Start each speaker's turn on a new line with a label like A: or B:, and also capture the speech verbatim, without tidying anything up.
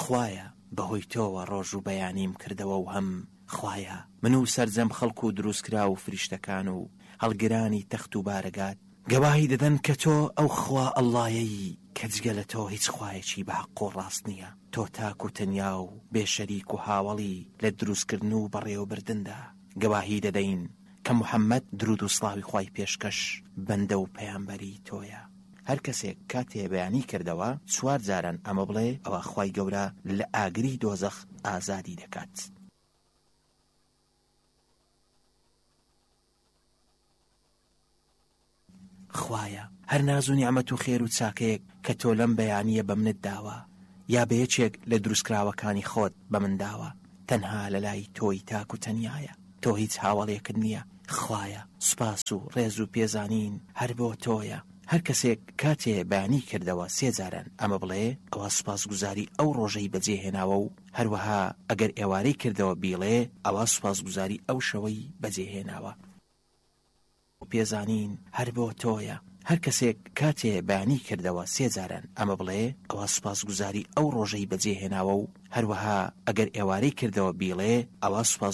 A: خوایە بەهۆی تۆوە ڕۆژ و بەیانیم کردەوە و هەم خوایە من و سەرجەم خەڵک و دروستکرا و فریشتەکان و هەڵگرانی تەخت و بارەگات گەواهی دەدەن کە تۆ ئەو خوا ئەڵڵایەی کە جگە لە تۆ هیچ خوایەکی بە حەق و ڕاست نییە تۆ تاک و تەنیا و بێشەریک و هاوڵی لە دروستکردن و بەڕێوەبردندا گەواهی دەدەین کە موحەممەد درود و سڵاوی خوای پێشکەش بەندە و پەیامبەری تۆیە. هەر کەسێک کاتێ بەیانی کردەوە چوار جاران ئەمە بڵێ ئەوە خوای گەورە لە ئاگری دۆزەخ ئازادی دەکات. خوایە هەر ناز و نیعمەت و خێر و چاکەیەک کە تۆ لەم بەیانیە بە منت داوە یا بە یەکێک لە دروستکراوەکانی خۆت بە من داوە تەنها لە لای تۆی تاک و تەنیایە تۆ هیچ هاوڵێکت نییە. خوایە سوپاس و ڕێز و پێزانین هەر بۆ تۆیە. هەر کەسێک کاتێ بەیانی کردەوە سێ جاران ئەمە بڵێ ئەوە سوپاسگوزاری ئەو ڕۆژەی بەجێهێناوە و هەروەها ئەگەر ئێوارەی کردەوە بیڵێ ئەوە سوپاسگوزاری ئەو شەوەی بەجێهێناوە. پێزانین هەر بۆ تۆیە. هەر کەسێک کاتێ بەیانی کردەوە سێ جاران ئەمە بڵێ ئەوە سوپاسگوزاری ئەو ڕۆژەی بەجێهێناوە و هەروەها ئەگەر ئێوارەی کردەوە بیڵێ ئەوە سوپاس